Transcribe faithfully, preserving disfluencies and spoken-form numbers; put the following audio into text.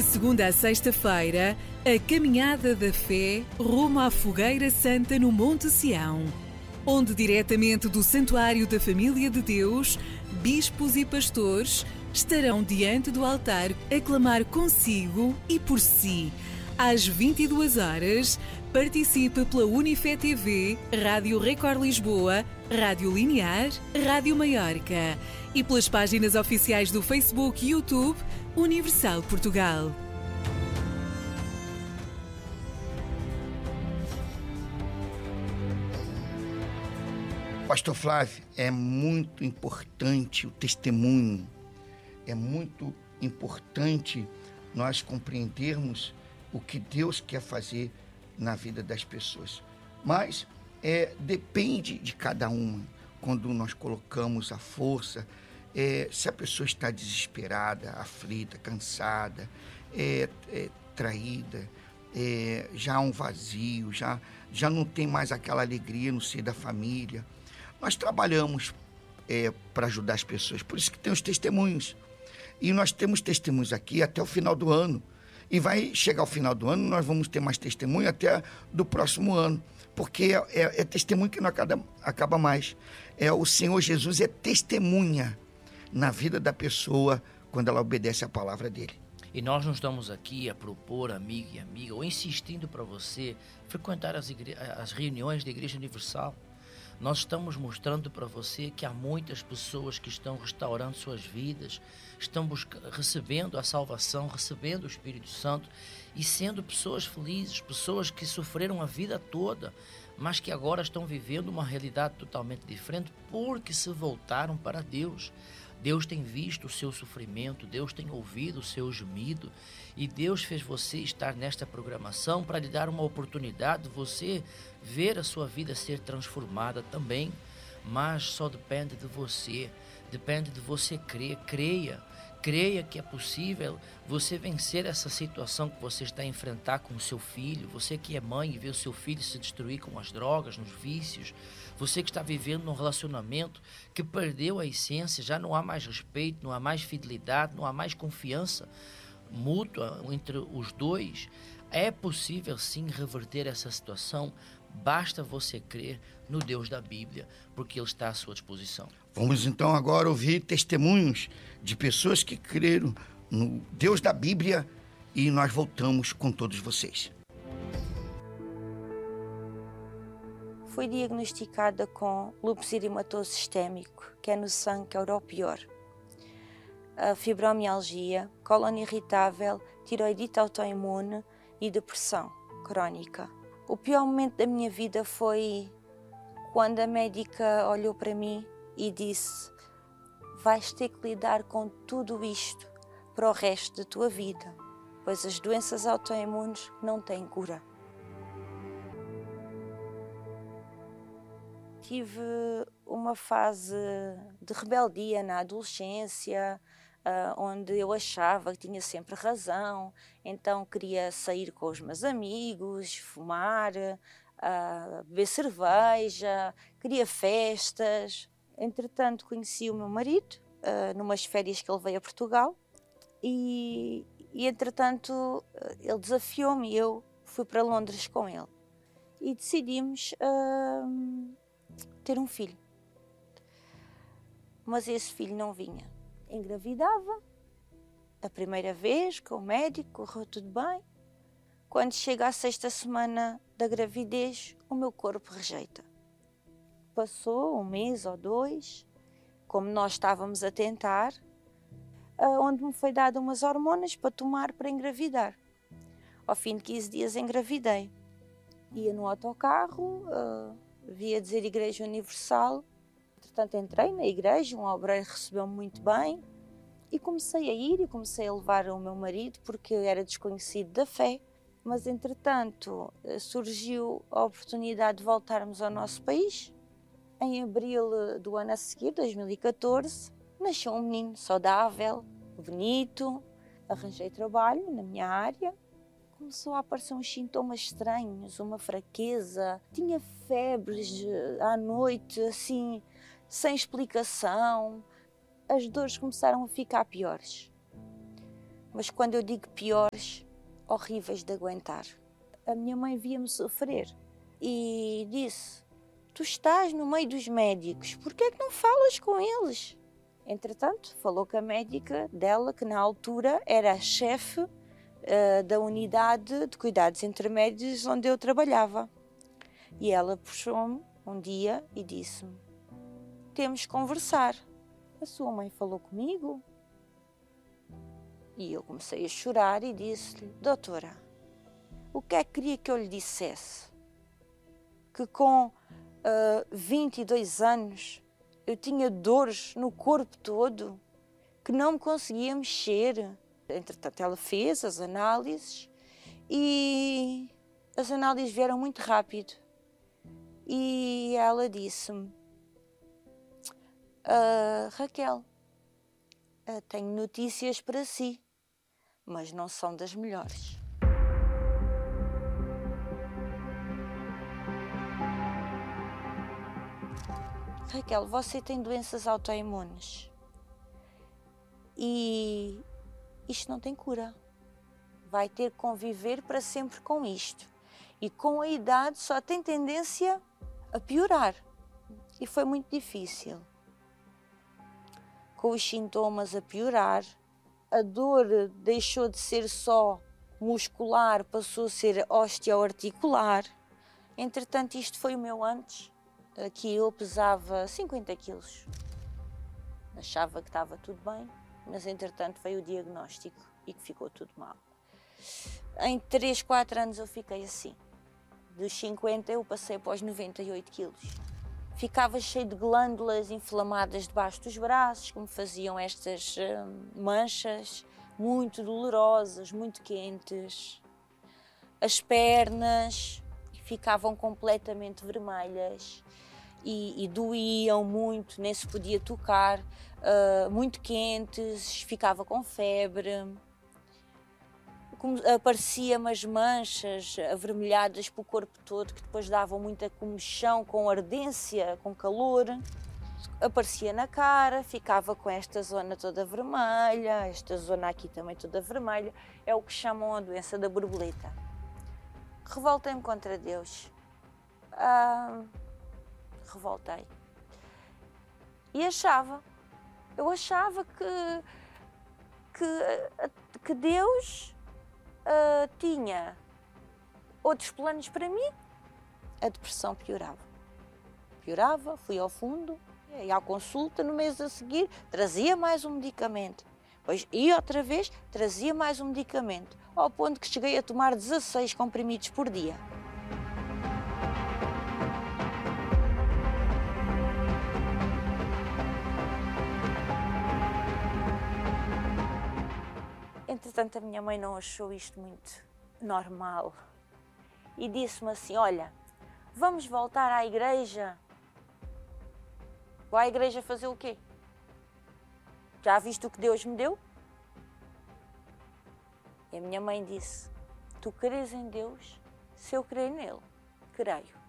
segunda a sexta-feira, a Caminhada da Fé rumo à Fogueira Santa no Monte Sião, onde diretamente do Santuário da Família de Deus, bispos e pastores estarão diante do altar a clamar consigo e por si. Às vinte e duas horas, participe pela Unifé T V, Rádio Record Lisboa, Rádio Linear, Rádio Maiorca e pelas páginas oficiais do Facebook e YouTube Universal Portugal. Pastor Flávio, é muito importante o testemunho, é muito importante nós compreendermos o que Deus quer fazer na vida das pessoas. Mas é, depende de cada uma, quando nós colocamos a força, é, se a pessoa está desesperada, aflita, cansada, é, é, traída, é, já há um vazio, já, já não tem mais aquela alegria no seio da família. Nós trabalhamos é, para ajudar as pessoas, por isso que tem os testemunhos. E nós temos testemunhos aqui até o final do ano. E vai chegar ao final do ano, nós vamos ter mais testemunho até do próximo ano. Porque é, é, é testemunho que não acaba, acaba mais. É, o Senhor Jesus é testemunha na vida da pessoa quando ela obedece à palavra dele. E nós não estamos aqui a propor, amigo e amiga, ou insistindo para você frequentar as, igre... as reuniões da Igreja Universal. Nós estamos mostrando para você que há muitas pessoas que estão restaurando suas vidas, estão busca- recebendo a salvação, recebendo o Espírito Santo e sendo pessoas felizes, pessoas que sofreram a vida toda, mas que agora estão vivendo uma realidade totalmente diferente porque se voltaram para Deus. Deus tem visto o seu sofrimento, Deus tem ouvido o seu gemido e Deus fez você estar nesta programação para lhe dar uma oportunidade de você ver a sua vida ser transformada também, mas só depende de você, depende de você crer, creia, creia que é possível você vencer essa situação que você está a enfrentar com o seu filho, você que é mãe e vê o seu filho se destruir com as drogas, nos vícios, você que está vivendo num relacionamento que perdeu a essência, já não há mais respeito, não há mais fidelidade, não há mais confiança mútua entre os dois, é possível sim reverter essa situação, basta você crer no Deus da Bíblia, porque Ele está à sua disposição. Vamos então agora ouvir testemunhos de pessoas que creram no Deus da Bíblia e nós voltamos com todos vocês. Fui diagnosticada com lúpus eritematoso sistémico, que é no sangue, que é o pior. A fibromialgia, cólon irritável, tiroidite autoimune e depressão crónica. O pior momento da minha vida foi quando a médica olhou para mim e disse: vais ter que lidar com tudo isto para o resto da tua vida, pois as doenças autoimunes não têm cura. Tive uma fase de rebeldia na adolescência, uh, onde eu achava que tinha sempre razão, então queria sair com os meus amigos, fumar, uh, beber cerveja, queria festas. Entretanto, conheci o meu marido, uh, numas férias que ele veio a Portugal, e, e entretanto ele desafiou-me e eu fui para Londres com ele. E decidimos Uh, ter um filho, mas esse filho não vinha. Engravidava a primeira vez com o médico, correu tudo bem. Quando chega à sexta semana da gravidez, o meu corpo rejeita. Passou um mês ou dois, como nós estávamos a tentar, onde me foi dado umas hormonas para tomar para engravidar. Ao fim de quinze dias engravidei. Ia no autocarro, uh, via dizer Igreja Universal. Entretanto entrei na igreja, um obreiro recebeu-me muito bem e comecei a ir e comecei a levar o meu marido porque era desconhecido da fé. Mas entretanto surgiu a oportunidade de voltarmos ao nosso país. Em abril do ano a seguir, dois mil e catorze, nasceu um menino saudável, bonito, arranjei trabalho na minha área. Começou a aparecer uns sintomas estranhos, uma fraqueza, tinha febres à noite, assim, sem explicação. As dores começaram a ficar piores. mas quando eu digo piores, horríveis de aguentar. A minha mãe via-me sofrer e disse: tu estás no meio dos médicos, por que é que não falas com eles? Entretanto, falou com a médica dela, que na altura era a chefe uh, da unidade de cuidados intermédios onde eu trabalhava. E ela puxou-me um dia e disse-me: temos que conversar. A sua mãe falou comigo? E eu comecei a chorar e disse-lhe: doutora, o que é que queria que eu lhe dissesse? Que com uh, vinte e dois anos eu tinha dores no corpo todo, que não me conseguia mexer. Entretanto, ela fez as análises e as análises vieram muito rápido. E ela disse-me: uh, Raquel, uh, tenho notícias para si, mas não são das melhores. Raquel, você tem doenças autoimunes e isto não tem cura. Vai ter que conviver para sempre com isto. E com a idade só tem tendência a piorar. E foi muito difícil. Com os sintomas a piorar, a dor deixou de ser só muscular, passou a ser osteoarticular. Entretanto, isto foi o meu antes. Aqui eu pesava cinquenta quilos. Achava que estava tudo bem, mas entretanto veio o diagnóstico e que ficou tudo mal. Em três, quatro anos eu fiquei assim. Dos cinquenta eu passei para os noventa e oito quilos. Ficava cheio de glândulas inflamadas debaixo dos braços, que me faziam estas hum, manchas muito dolorosas, muito quentes. As pernas ficavam completamente vermelhas. E, e doíam muito, nem se podia tocar, uh, muito quentes, ficava com febre. Apareciam as manchas avermelhadas pelo corpo todo, que depois davam muita comichão, com ardência, com calor. Aparecia na cara, ficava com esta zona toda vermelha, esta zona aqui também toda vermelha. É o que chamam a doença da borboleta. Revoltei-me contra Deus. Uh, revoltei. E achava, eu achava que, que, que Deus uh, tinha outros planos para mim. A depressão piorava. Piorava, fui ao fundo, ia à consulta, no mês a seguir trazia mais um medicamento. Depois ia outra vez, trazia mais um medicamento, ao ponto que cheguei a tomar dezasseis comprimidos por dia. Entretanto, a minha mãe não achou isto muito normal e disse-me assim: olha, vamos voltar à igreja. Vou à igreja fazer o quê? Já viste o que Deus me deu? E a minha mãe disse: tu crês em Deus? Se eu crer nele, creio.